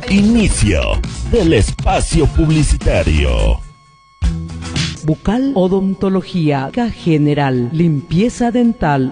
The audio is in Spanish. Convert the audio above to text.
Inicio del espacio publicitario. Bucal, odontología, general, limpieza dental,